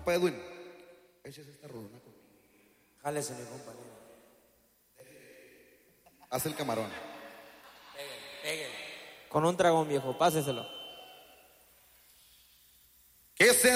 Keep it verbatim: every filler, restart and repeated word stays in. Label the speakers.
Speaker 1: Compa Edwin, échese esta rolona conmigo.
Speaker 2: Jálese, mi compañero.
Speaker 1: Haz el camarón.
Speaker 2: Pégale. Con un dragón, viejo, páseselo.
Speaker 1: ¿Qué se